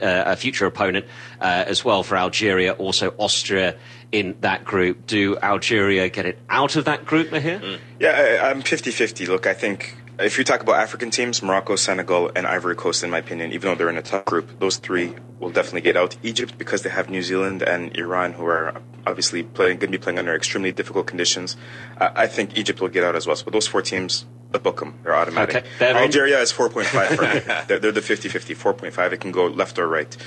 a future opponent as well for Algeria. Also Austria in that group. Do Algeria get it out of that group, Mahir? Yeah, I'm 50-50. Look, I think if you talk about African teams, Morocco, Senegal, and Ivory Coast, in my opinion, even though they're in a tough group, those 3 will definitely get out. Egypt, because they have New Zealand and Iran, who are obviously going to be playing under extremely difficult conditions. I think Egypt will get out as well. So those 4 teams, let's book them. They're automatic. Okay. Algeria is 4.5 for me. They're the 50-50, 4.5. It can go left or right.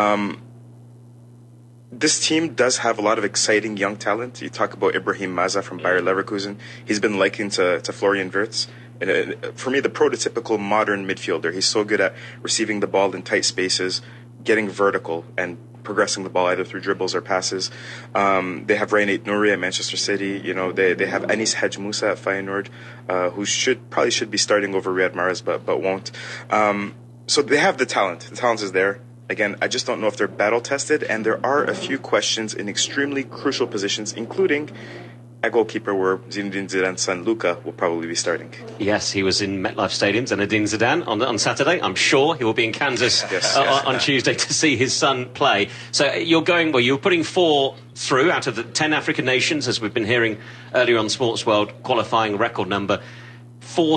This team does have a lot of exciting young talent. You talk about Ibrahim Maza from Bayer Leverkusen. He's been likened to Florian Wirtz. For me, the prototypical modern midfielder. He's so good at receiving the ball in tight spaces, getting vertical, and progressing the ball either through dribbles or passes. They have Reynate Nouri at Manchester City. You know, they have Anis Hadj Moussa at Feyenoord, who should be starting over Riyad Mahrez, but won't. So they have the talent. The talent is there. Again, I just don't know if they're battle-tested, and there are a few questions in extremely crucial positions, including at goalkeeper, where Zinedine Zidane's son Luka will probably be starting. Yes, he was in MetLife Stadium, Zinedine Zidane, on Saturday. I'm sure he will be in Kansas on Tuesday to see his son play. So you're putting 4 through out of the 10 African nations, as we've been hearing earlier on Sports World, qualifying record number. 4,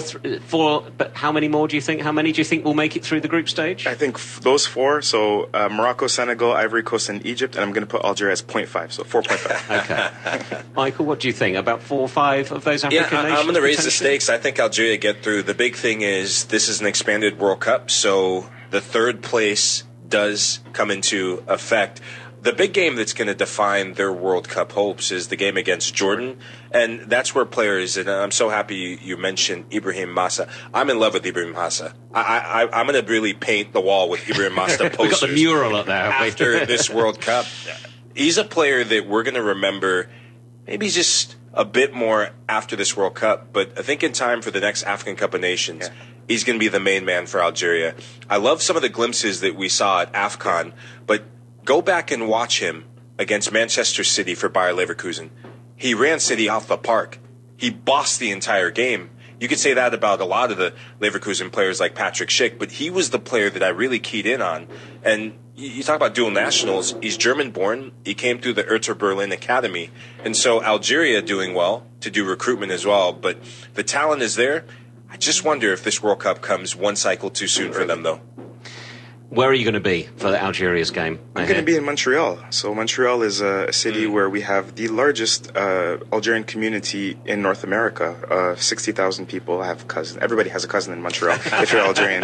but how many more do you think? How many do you think will make it through the group stage? I think those 4, so Morocco, Senegal, Ivory Coast, and Egypt, and I'm going to put Algeria as 0.5, so 4.5. Okay. Michael, what do you think? About 4 or 5 of those African nations? I'm going to raise the stakes. I think Algeria get through. The big thing is this is an expanded World Cup, so the 3rd place does come into effect. The big game that's going to define their World Cup hopes is the game against Jordan, and that's where players, and I'm so happy you mentioned Ibrahim Massa. I'm in love with Ibrahim Massa. I'm going to really paint the wall with Ibrahim Massa posters. We've got the mural up there. After this World Cup. He's a player that we're going to remember maybe just a bit more after this World Cup, but I think in time for the next African Cup of Nations, he's going to be the main man for Algeria. I love some of the glimpses that we saw at AFCON, but go back and watch him against Manchester City for Bayer Leverkusen. He ran City off the park. He bossed the entire game. You could say that about a lot of the Leverkusen players like Patrick Schick, but he was the player that I really keyed in on. And you talk about dual nationals. He's German-born. He came through the Hertha Berlin Academy. And so Algeria doing well to do recruitment as well. But the talent is there. I just wonder if this World Cup comes one cycle too soon for them, though. Where are you going to be for the Algeria's game? I'm going to be in Montreal. So Montreal is a city where we have the largest Algerian community in North America. 60,000 people have cousins. Everybody has a cousin in Montreal if you're Algerian.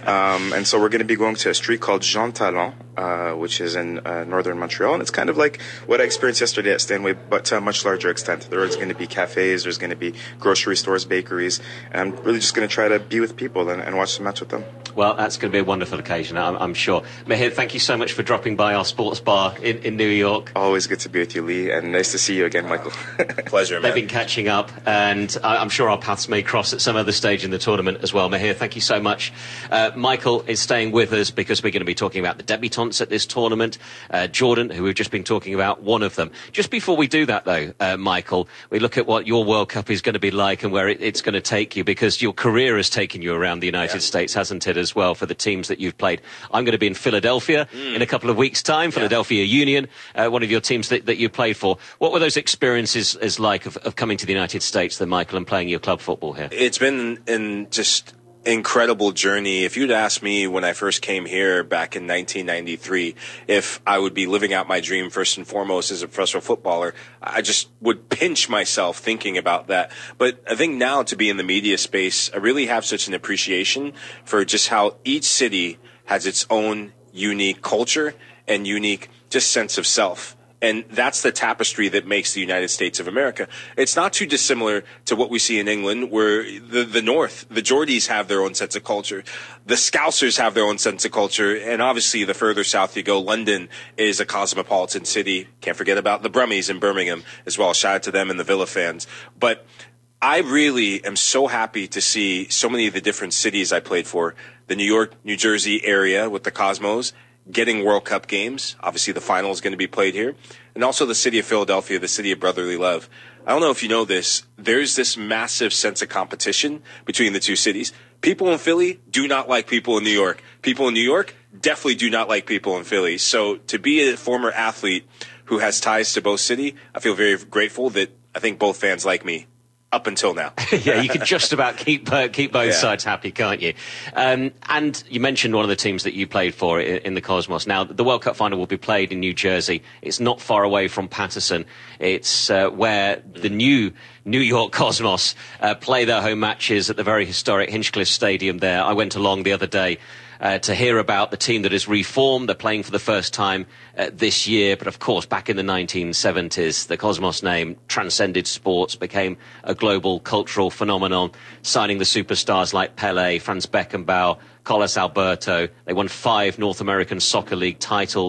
And so we're going to be going to a street called Jean Talon, which is in northern Montreal. And it's kind of like what I experienced yesterday at Stanway, but to a much larger extent. There's going to be cafes, there's going to be grocery stores, bakeries. And I'm really just going to try to be with people and watch the match with them. Well, that's going to be a wonderful occasion, I'm sure. Mehir, thank you so much for dropping by our sports bar in New York. Always good to be with you, Lee, and nice to see you again, Michael. Pleasure, man. They've been catching up, and I'm sure our paths may cross at some other stage in the tournament as well. Mehir, thank you so much. Michael is staying with us because we're going to be talking about the debutantes at this tournament. Jordan, who we've just been talking about, one of them. Just before we do that, though, Michael, we look at what your World Cup is going to be like and where it's going to take you, because your career has taken you around the United States, hasn't it, as well, for the teams that you've played. I'm going to be in Philadelphia in a couple of weeks' time, Philadelphia Union, one of your teams that you played for. What were those experiences as like of coming to the United States, then, Michael, and playing your club football here? It's been just incredible journey. If you'd asked me when I first came here back in 1993 if I would be living out my dream first and foremost as a professional footballer, I just would pinch myself thinking about that. But I think now, to be in the media space, I really have such an appreciation for just how each city has its own unique culture and unique just sense of self. And that's the tapestry that makes the United States of America. It's not too dissimilar to what we see in England, where the North, the Geordies have their own sense of culture. The Scousers have their own sense of culture. And obviously, the further south you go, London is a cosmopolitan city. Can't forget about the Brummies in Birmingham as well. Shout out to them and the Villa fans. But I really am so happy to see so many of the different cities I played for. The New York, New Jersey area with the Cosmos, getting World Cup games. Obviously, the final is going to be played here. And also the city of Philadelphia, the city of brotherly love. I don't know if you know this. There's this massive sense of competition between the two cities. People in Philly do not like people in New York. People in New York definitely do not like people in Philly. So to be a former athlete who has ties to both cities, I feel very grateful that I think both fans like me. Up until now. Yeah, you could just about keep both sides happy, can't you? And you mentioned one of the teams that you played for in the Cosmos. Now, the World Cup final will be played in New Jersey. It's not far away from Patterson. It's where the new New York Cosmos play their home matches at the very historic Hinchcliffe Stadium there. I went along the other day to hear about the team that is reformed. They're playing for the first time this year. But of course, back in the 1970s, the Cosmos name transcended sports, became a global cultural phenomenon, signing the superstars like Pelé, Franz Beckenbauer, Carlos Alberto. They won 5 North American Soccer League titles,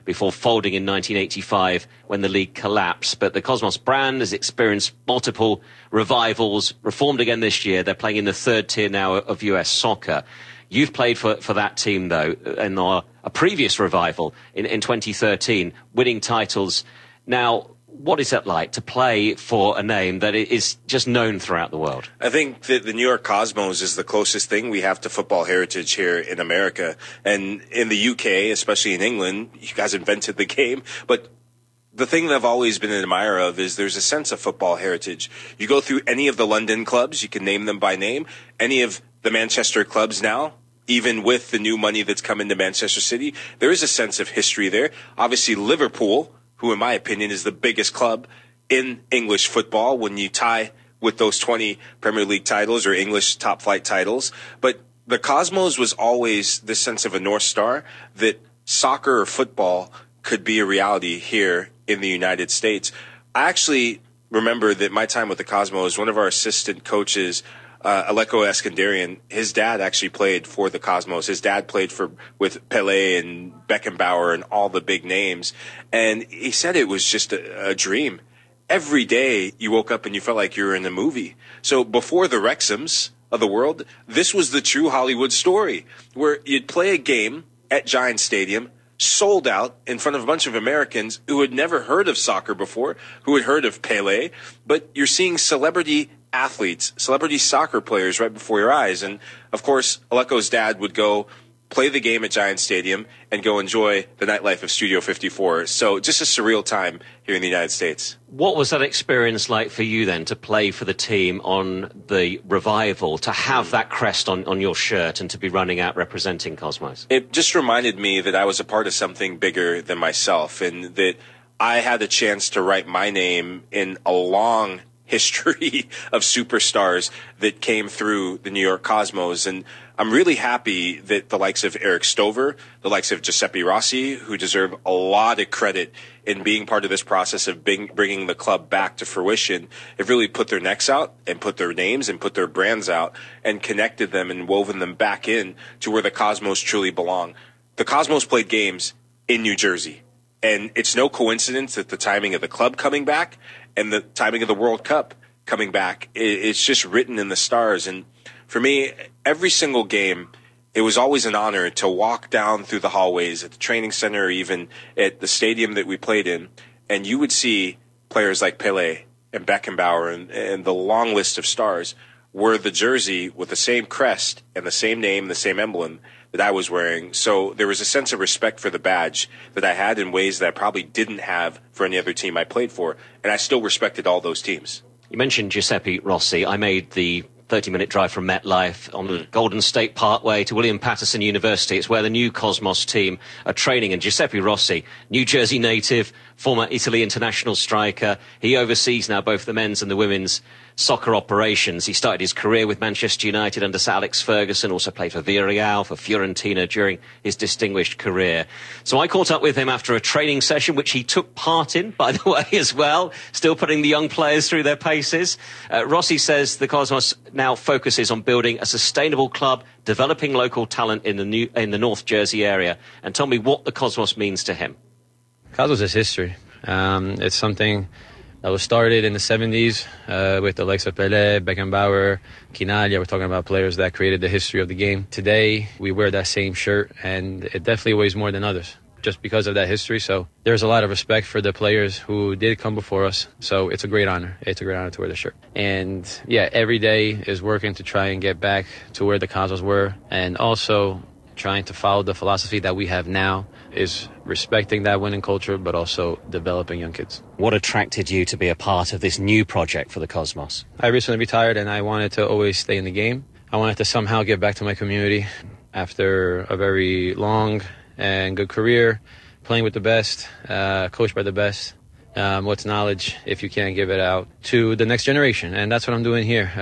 before folding in 1985 when the league collapsed. But the Cosmos brand has experienced multiple revivals, reformed again this year. They're playing in the third tier now of US soccer. You've played for that team, though, in a previous revival in 2013, winning titles. Now, what is that like to play for a name that is just known throughout the world? I think that the New York Cosmos is the closest thing we have to football heritage here in America. And in the UK, especially in England, you guys invented the game. But the thing that I've always been an admirer of is there's a sense of football heritage. You go through any of the London clubs, you can name them by name, any of the Manchester clubs now, even with the new money that's come into Manchester City, there is a sense of history there. Obviously, Liverpool, who in my opinion is the biggest club in English football when you tie with those 20 Premier League titles or English top flight titles. But the Cosmos was always this sense of a North Star that soccer or football could be a reality here in the United States. I actually remember that my time with the Cosmos, one of our assistant coaches, Aleko Eskandarian, his dad actually played for the Cosmos. His dad played with Pelé and Beckenbauer and all the big names. And he said it was just a dream. Every day you woke up and you felt like you were in a movie. So before the Wrexhams of the world, this was the true Hollywood story where you'd play a game at Giant Stadium, sold out in front of a bunch of Americans who had never heard of soccer before, who had heard of Pelé, but you're seeing celebrity athletes, celebrity soccer players right before your eyes. And, of course, Aleko's dad would go play the game at Giant Stadium and go enjoy the nightlife of Studio 54. So just a surreal time here in the United States. What was that experience like for you then, to play for the team on the revival, to have that crest on your shirt and to be running out representing Cosmos? It just reminded me that I was a part of something bigger than myself and that I had a chance to write my name in a long history of superstars that came through the New York Cosmos. And I'm really happy that the likes of Eric Stover, the likes of Giuseppe Rossi, who deserve a lot of credit in being part of this process of bringing the club back to fruition, have really put their necks out and put their names and put their brands out and connected them and woven them back in to where the Cosmos truly belong. The Cosmos played games in New Jersey. And it's no coincidence that the timing of the club coming back and the timing of the World Cup coming back, it's just written in the stars. And for me, every single game, it was always an honor to walk down through the hallways at the training center or even at the stadium that we played in, and you would see players like Pelé and Beckenbauer and the long list of stars wear the jersey with the same crest and the same name, the same emblem that I was wearing. So there was a sense of respect for the badge that I had in ways that I probably didn't have for any other team I played for. And I still respected all those teams. You mentioned Giuseppe Rossi. I made the 30-minute drive from MetLife on the Golden State Parkway to William Patterson University. It's where the new Cosmos team are training. And Giuseppe Rossi, New Jersey native, former Italy international striker. He oversees now both the men's and the women's soccer operations. He started his career with Manchester United under Sir Alex Ferguson, also played for Villarreal, for Fiorentina during his distinguished career. So I caught up with him after a training session, which he took part in, by the way, as well, still putting the young players through their paces. Rossi says the Cosmos now focuses on building a sustainable club, developing local talent in the North Jersey area. And tell me what the Cosmos means to him. Cosmos is history. It's something that was started in the 70s with the likes of Pelé, Beckenbauer, Quinaglia. We're talking about players that created the history of the game. Today, we wear that same shirt, and it definitely weighs more than others just because of that history. So there's a lot of respect for the players who did come before us. So it's a great honor. It's a great honor to wear the shirt. And yeah, every day is working to try and get back to where the Cosmos were, and also trying to follow the philosophy that we have now, is respecting that winning culture, but also developing young kids. What attracted you to be a part of this new project for the Cosmos? I recently retired and I wanted to always stay in the game. I wanted to somehow give back to my community after a very long and good career, playing with the best, coached by the best. What's knowledge if you can't give it out to the next generation? And that's what I'm doing here.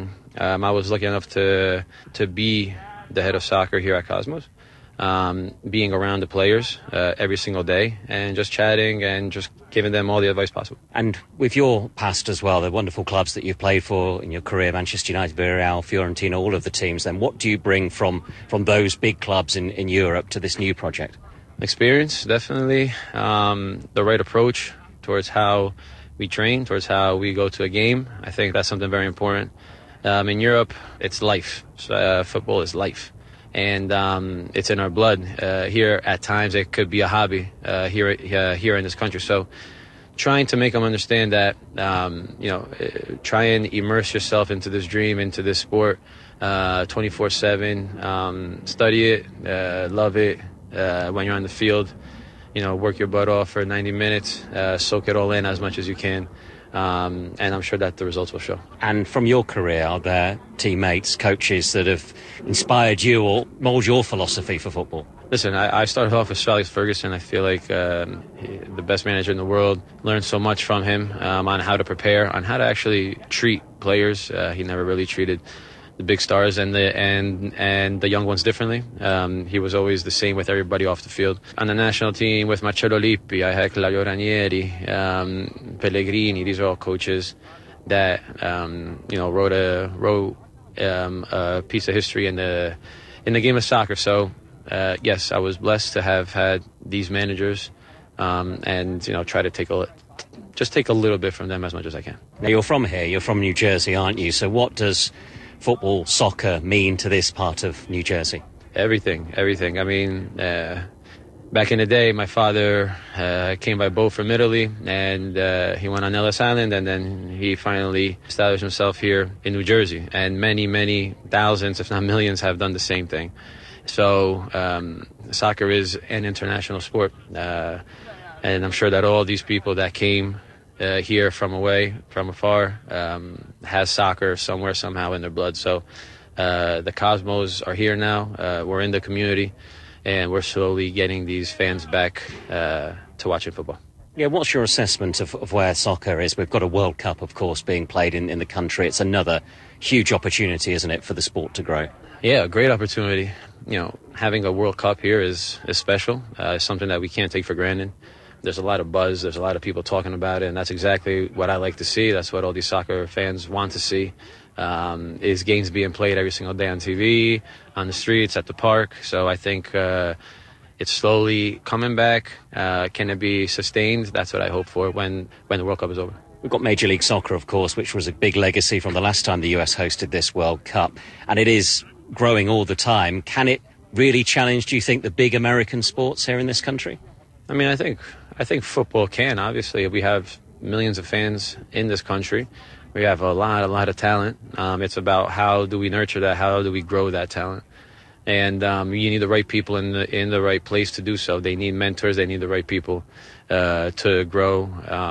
I was lucky enough to be the head of soccer here at Cosmos. Being around the players every single day and just chatting and just giving them all the advice possible. And with your past as well, the wonderful clubs that you've played for in your career, Manchester United, Villarreal, Fiorentina, all of the teams, then what do you bring from those big clubs in Europe to this new project? experience, definitely. The right approach towards how we train, towards how we go to a game. I think that's something very important. In Europe, it's life. Football is life. And it's in our blood. Here, at times, it could be a hobby here in this country. So trying to make them understand that, try and immerse yourself into this dream, into this sport 24/7. Study it, love it. When you're on the field, work your butt off for 90 minutes, soak it all in as much as you can. And I'm sure that the results will show. And from your career, are there teammates, coaches that have inspired you or mould your philosophy for football? Listen, I started off with Sir Alex Ferguson. I feel like the best manager in the world. Learned so much from him on how to prepare, on how to actually treat players. He never really treated the big stars and the young ones differently. He was always the same with everybody off the field. On the national team with Marcello Lippi, I had Claudio Ranieri, Pellegrini. These are all coaches that wrote a piece of history in the game of soccer. So yes, I was blessed to have had these managers, and try to take a little bit from them as much as I can. Now you're from here. You're from New Jersey, aren't you? So what does football, soccer mean to this part of New Jersey? Everything. I mean, back in the day, my father came by boat from Italy, and he went on Ellis Island, and then he finally established himself here in New Jersey. And many, many thousands, if not millions, have done the same thing. So soccer is an international sport, and I'm sure that all these people that came here from afar, has soccer somewhere, somehow in their blood. So the Cosmos are here now. We're in the community, and we're slowly getting these fans back to watching football. Yeah, what's your assessment of where soccer is? We've got a World Cup, of course, being played in the country. It's another huge opportunity, isn't it, for the sport to grow? Yeah, a great opportunity. Having a World Cup here is special. It's something that we can't take for granted. There's a lot of buzz. There's a lot of people talking about it, and that's exactly what I like to see. That's what all these soccer fans want to see, is games being played every single day on TV, on the streets, at the park. So I think it's slowly coming back. Can it be sustained? That's what I hope for when the World Cup is over. We've got Major League Soccer, of course, which was a big legacy from the last time the US hosted this World Cup, and it is growing all the time. Can it really challenge, do you think, the big American sports here in this country? I mean, I think football can. Obviously, we have millions of fans in this country. We have a lot of talent. It's about how do we nurture that? How do we grow that talent? And you need the right people in the right place to do so. They need mentors. They need the right people to grow.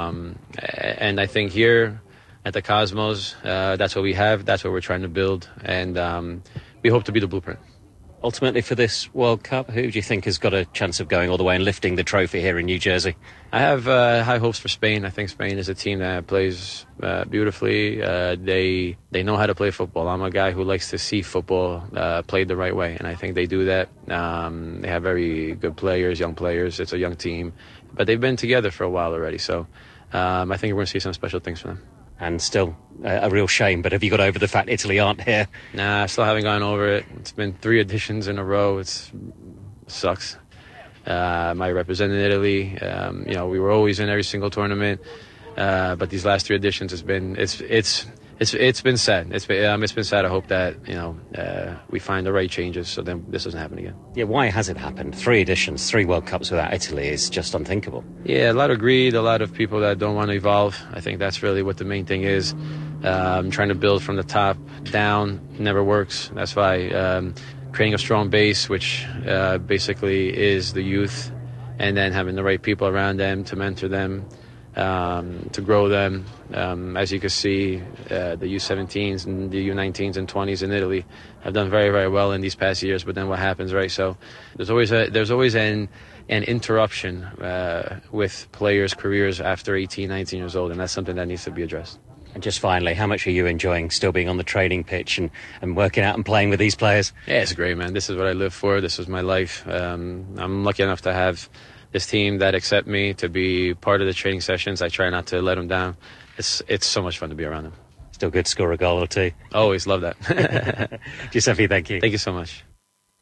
And I think here at the Cosmos, that's what we have. That's what we're trying to build. And we hope to be the blueprint. Ultimately, for this World Cup, who do you think has got a chance of going all the way and lifting the trophy here in New Jersey? I have high hopes for Spain. I think Spain is a team that plays beautifully. They know how to play football. I'm a guy who likes to see football played the right way, and I think they do that. They have very good players, young players. It's a young team, but they've been together for a while already. So I think we're going to see some special things for them. And still a real shame, but have you got over the fact Italy aren't here? Nah, I still haven't gotten over it. It's been 3 editions in a row. It sucks. I represented Italy. We were always in every single tournament. But these last 3 editions it's been sad. It's been sad. I hope that we find the right changes so then this doesn't happen again. Yeah, why has it happened? 3 editions, 3 World Cups without Italy is just unthinkable. Yeah, a lot of greed, a lot of people that don't want to evolve. I think that's really what the main thing is. Trying to build from the top down never works. That's why creating a strong base, which basically is the youth, and then having the right people around them to mentor them, to grow them. As you can see, the U17s and the U19s and 20s in Italy have done very, very well in these past years. But then what happens, right? So there's always an interruption with players' careers after 18, 19 years old, and that's something that needs to be addressed. And just finally, how much are you enjoying still being on the training pitch and working out and playing with these players? Yeah, it's great, man. This is what I live for. This is my life. I'm lucky enough to have this team that accept me to be part of the training sessions. I try not to let them down. It's so much fun to be around them. Still good to score a goal or two. Always love that. Giuseppe, thank you. Thank you so much.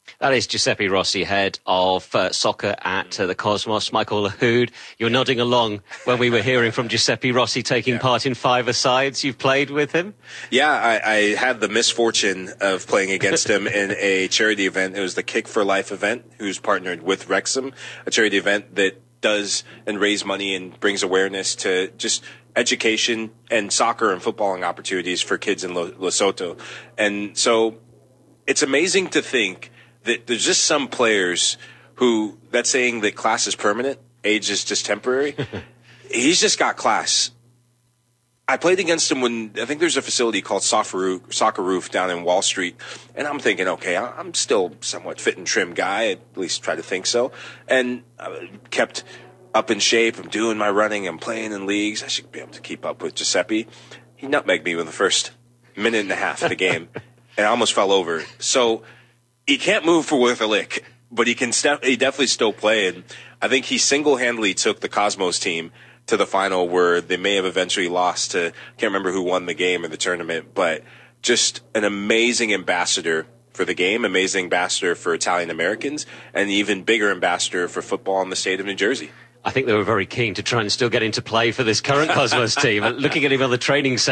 That is Giuseppe Rossi, head of soccer at the Cosmos. Michael Lahoud, you're nodding along when we were hearing from Giuseppe Rossi taking part in 5-a-sides. You've played with him? Yeah, I had the misfortune of playing against him in a charity event. It was the Kick for Life event, who's partnered with Wrexham, a charity event that does and raise money and brings awareness to just education and soccer and footballing opportunities for kids in Lesotho. And so it's amazing to think that there's just some players who, that's saying that class is permanent, age is just temporary. He's just got class. I played against him when, I think there's a facility called Soccer Roof down in Wall Street. And I'm thinking, okay, I'm still somewhat fit and trim guy, at least try to think so. And I kept up in shape. I'm doing my running. I'm playing in leagues. I should be able to keep up with Giuseppe. He nutmegged me in the first minute and a half of the game. And I almost fell over. So he can't move for worth a lick, but he definitely still play. And I think he single-handedly took the Cosmos team to the final, where they may have eventually lost to, can't remember who won the game or the tournament, but just an amazing ambassador for the game, amazing ambassador for Italian Americans, and even bigger ambassador for football in the state of New Jersey. I think they were very keen to try and still get into play for this current Cosmos team. Looking at him on the training